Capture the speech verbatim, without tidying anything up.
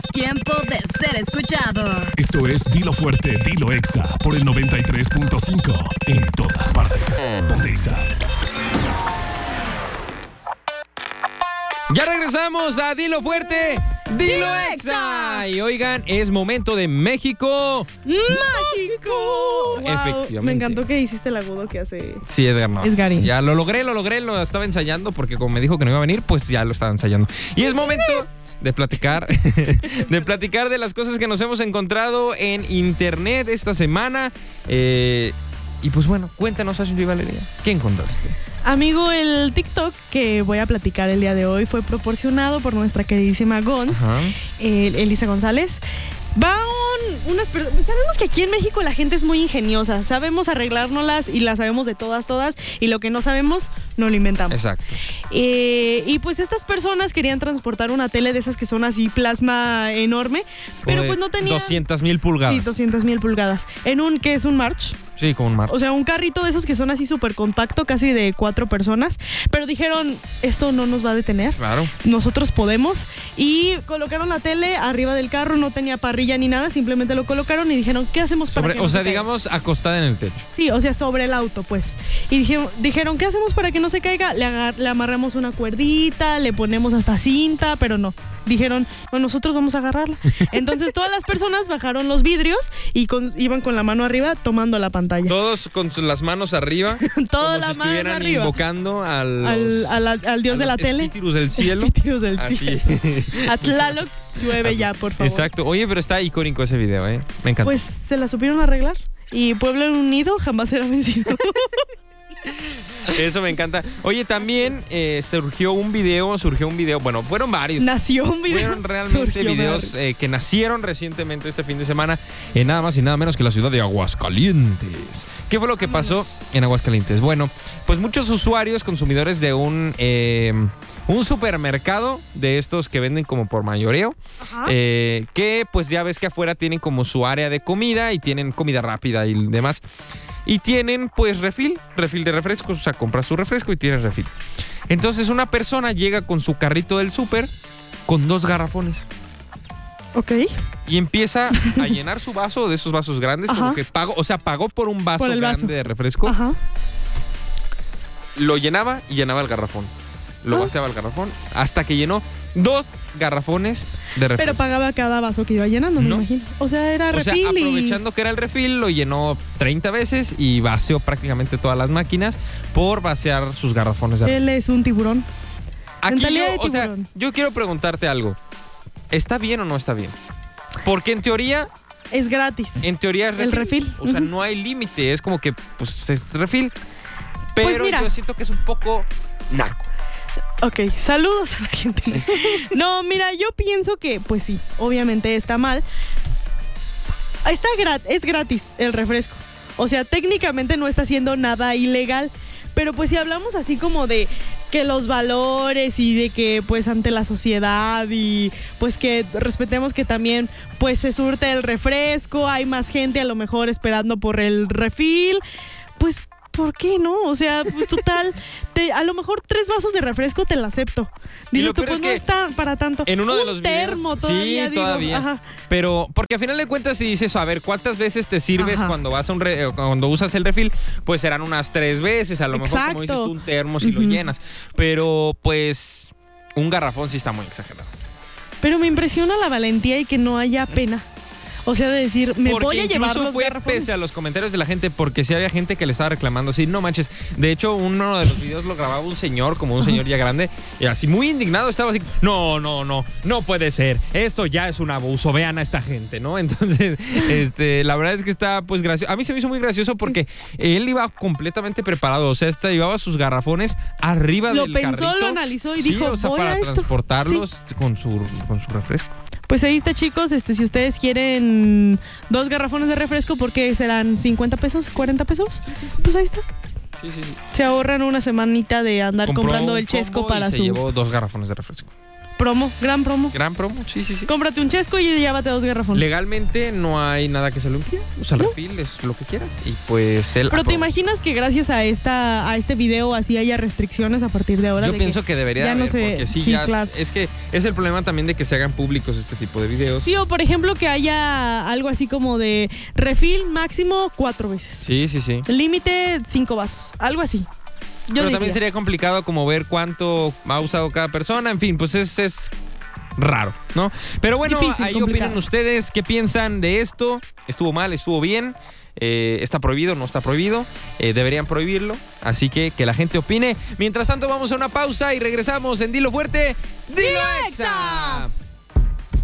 Tiempo de ser escuchado. Esto es Dilo Fuerte, Dilo Exa por el noventa y tres punto cinco en todas partes. Ponte Exa. Ya regresamos a Dilo Fuerte, Dilo, Dilo Exa. Y oigan, es momento de México. ¡Mágico! Wow. Efectivamente. Me encantó que hiciste el agudo que hace. Sí, Edgar, no. Es Gary. Ya lo logré, lo logré, lo estaba ensayando porque como me dijo que no iba a venir, pues ya lo estaba ensayando. Y es momento de platicar, de platicar de las cosas que nos hemos encontrado en internet esta semana. Eh, y pues bueno, cuéntanos, Ashley Valeria, ¿qué encontraste? Amigo, el TikTok que voy a platicar el día de hoy fue proporcionado por nuestra queridísima Gons, eh, Elisa González. Va un, unas personas. Sabemos que aquí en México la gente es muy ingeniosa. Sabemos arreglárnoslas y las sabemos de todas, todas. Y lo que no sabemos, no lo inventamos. Exacto. Eh, y pues estas personas querían transportar una tele de esas que son así, plasma enorme. Pero pues no tenían. doscientas mil pulgadas. Sí, doscientas mil pulgadas. En un, que es un March. Sí, como un March. O sea, un carrito de esos que son así súper compacto, casi de cuatro personas. Pero dijeron, esto no nos va a detener. Claro. Nosotros podemos. Y colocaron la tele arriba del carro, no tenía parrilla ni nada, simplemente lo colocaron y dijeron, ¿qué hacemos para sobre, que no O se sea, caiga? digamos, acostada en el techo. Sí, o sea, sobre el auto, pues. Y dijeron, dijeron ¿qué hacemos para que no se caiga? Le, agar- le amarramos una cuerdita, le ponemos hasta cinta, pero no. Dijeron, no, nosotros vamos a agarrarla. Entonces todas las personas bajaron los vidrios y con, iban con la mano arriba tomando la pantalla. Todos con su- las manos arriba. Todas como las si manos estuvieran arriba. invocando a los, al, al, al, al dios a de los la tele. espíritus del cielo. Espíritus del Así. cielo. A Tlaloc llueve ya, por favor. Exacto. Oye, pero está icónico ese video, ¿eh? Me encanta. Pues se la supieron arreglar. Y Pueblo Unido jamás será vencido. Eso me encanta. Oye, también eh, surgió un video, surgió un video, bueno, fueron varios. Nació un video. Fueron realmente Surgió videos eh, que nacieron recientemente este fin de semana en nada más y nada menos que la ciudad de Aguascalientes. ¿Qué fue lo que pasó en Aguascalientes? Bueno, pues muchos usuarios, consumidores de un... Eh, un supermercado de estos que venden como por mayoreo, eh, que pues ya ves que afuera tienen como su área de comida y tienen comida rápida y demás. Y tienen pues refil, refil de refrescos, o sea, compras tu refresco y tienes refil. Entonces una persona llega con su carrito del súper con dos garrafones. Ok. Y empieza a llenar su vaso de esos vasos grandes, Ajá. como que pagó, o sea, pagó por un vaso Por el grande vaso. de refresco. Ajá. Lo llenaba y llenaba el garrafón. Lo Ah. vaciaba el garrafón hasta que llenó dos garrafones de refresco. Pero pagaba cada vaso que iba llenando, me No. imagino. O sea, era O sea, refil y... aprovechando que era el refil, lo llenó treinta veces y vació prácticamente todas las máquinas por vaciar sus garrafones de refresco. Él es un tiburón. Aquí mentalidad yo, de o sea, tiburón. yo quiero preguntarte algo. ¿Está bien o no está bien? Porque en teoría, Es gratis. en teoría es refil. El refil. O sea, Ujú. no hay límite. Es como que, pues, es refil. Pero Pues mira. yo siento que es un poco naco. Ok, saludos a la gente. No, mira, yo pienso que, pues sí, obviamente está mal. Está grat- es gratis el refresco. O sea, técnicamente no está haciendo nada ilegal. Pero pues si hablamos así como de que los valores y de que pues ante la sociedad y pues que respetemos que también pues se surte el refresco, hay más gente a lo mejor esperando por el refil, pues ¿por qué no? O sea, pues total, te, a lo mejor tres vasos de refresco te lo acepto. Y Dices lo tú, peor pues es no que está para tanto. En uno Un de los termo videos, todavía, sí, digo, todavía. ajá. Pero porque al final de cuentas si dices, a ver, ¿cuántas veces te sirves Ajá. cuando vas a un re- eh, cuando usas el refil? Pues serán unas tres veces, a lo mejor como dices Exacto. tú un termo si Ujú. lo llenas. Pero pues un garrafón sí está muy exagerado. Pero me impresiona la valentía y que no haya pena. O sea, de decir, me Porque voy a llevar incluso los fue garrafones. pese a los comentarios de la gente, porque sí había gente que le estaba reclamando así, no manches. De hecho, uno de los videos lo grababa un señor, como un señor ya grande, y así muy indignado estaba así, no, no, no, no puede ser, esto ya es un abuso, vean a esta gente, ¿no? Entonces, este, la verdad es que está pues gracioso. A mí se me hizo muy gracioso porque él iba completamente preparado, o sea, este, llevaba sus garrafones arriba Lo del pensó, carrito. lo analizó y Sí, dijo, o sea, voy para a esto. transportarlos con su, con su refresco. Pues ahí está, chicos. Este, si ustedes quieren dos garrafones de refresco, ¿por qué serán cincuenta pesos, cuarenta pesos? Pues ahí está. Sí, sí, sí. Se ahorran una semanita de andar Compró comprando un el chesco combo para y se su... llevó dos garrafones de refresco. Promo, gran promo. Gran promo, sí, sí, sí. Cómprate un chesco y llévate dos garrafones. Legalmente no hay nada que se lo impida. Usa el ¿No? refil, es lo que quieras. Y pues él. Pero ¿te aprobó. imaginas que gracias a esta a este video así haya restricciones a partir de ahora? Yo de pienso que, debería ya haber, no se- porque sí, sí, ya claro. es que es el problema también de que se hagan públicos este tipo de videos. Sí, o por ejemplo que haya algo así como de refil máximo cuatro veces. Sí, sí, sí. Límite cinco vasos, algo así. Yo Pero diría. también sería complicado como ver cuánto ha usado cada persona. En fin, pues es, es raro, ¿no? Pero bueno, Difícil, ahí complicado. opinan ustedes. ¿Qué piensan de esto? ¿Estuvo mal? ¿Estuvo bien? Eh, ¿Está prohibido? ¿No está prohibido? Eh, deberían prohibirlo. Así que que la gente opine. Mientras tanto, vamos a una pausa y regresamos en Dilo Fuerte. ¡Dilo ¡Dilo Exa! Exa!